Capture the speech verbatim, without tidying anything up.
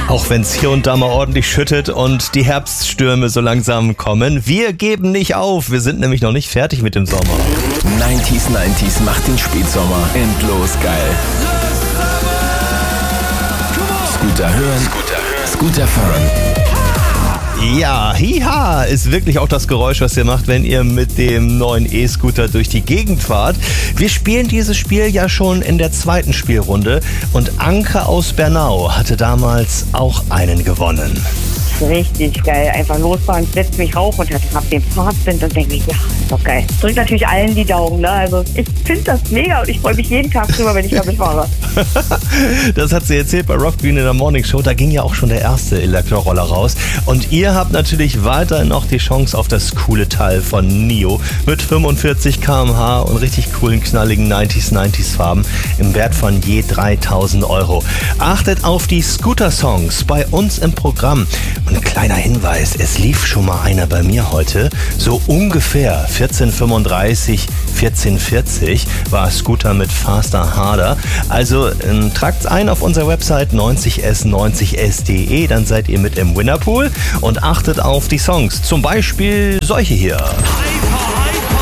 Auch wenn es hier und da mal ordentlich schüttet und die Herbststürme so langsam kommen. Wir geben nicht auf, wir sind nämlich noch nicht fertig mit dem Sommer. neunziger neunzig macht den Spätsommer endlos geil. Scooter hören, Scooter fahren. Ja, hiha ist wirklich auch das Geräusch, was ihr macht, wenn ihr mit dem neuen E-Scooter durch die Gegend fahrt. Wir spielen dieses Spiel ja schon in der zweiten Spielrunde und Anke aus Bernau hatte damals auch einen gewonnen. Richtig geil. Einfach losfahren, setz mich rauf und hab den Fahrtwind und denke mir, ja, ist doch geil. Drück natürlich allen die Daumen, ne? Also ich finde das mega und ich freue mich jeden Tag drüber, wenn ich damit fahre. Das hat sie erzählt bei Rock Green in der Morning Show. Da ging ja auch schon der erste Elektroroller raus. Und ihr habt natürlich weiterhin noch die Chance auf das coole Teil von N I O mit fünfundvierzig Kilometer pro Stunde und richtig coolen, knalligen neunziger neunzig Farben im Wert von je dreitausend Euro. Achtet auf die Scooter-Songs bei uns im Programm. Und ein kleiner Hinweis, es lief schon mal einer bei mir heute, so ungefähr vierzehn fünfunddreißig, vierzehn vierzig war Scooter mit Faster Harder. Also ähm, tragt's ein auf unserer Website neunzig s neunzig s punkt de, dann seid ihr mit im Winnerpool und achtet auf die Songs, zum Beispiel solche hier.